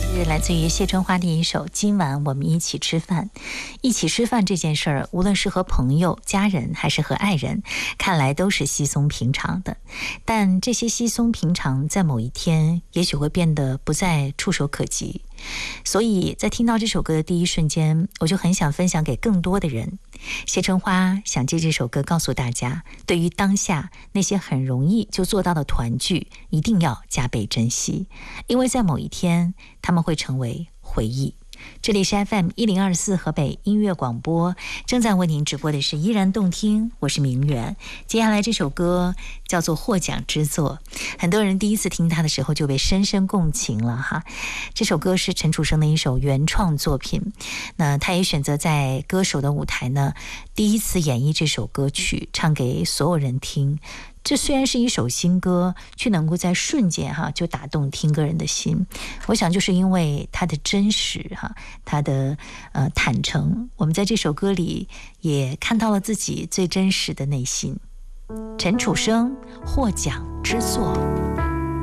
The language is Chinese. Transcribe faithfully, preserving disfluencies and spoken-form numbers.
是来自于谢春花的一首《今晚我们一起吃饭》。一起吃饭这件事儿，无论是和朋友、家人还是和爱人，看来都是稀松平常的。但这些稀松平常，在某一天，也许会变得不再触手可及。所以在听到这首歌的第一瞬间，我就很想分享给更多的人。谢春花想借这首歌告诉大家，对于当下那些很容易就做到的团聚，一定要加倍珍惜，因为在某一天他们会成为回忆。这里是 F M 一零二四河北音乐广播，正在为您直播的是依然动听，我是明媛。接下来这首歌叫做获奖之作，很多人第一次听它的时候就被深深共情了哈。这首歌是陈楚生的一首原创作品，那他也选择在歌手的舞台呢，第一次演绎这首歌曲，唱给所有人听。这虽然是一首新歌，却能够在瞬间哈就打动听歌人的心。我想就是因为它的真实哈，它的呃坦诚，我们在这首歌里也看到了自己最真实的内心。陈楚生获奖之作。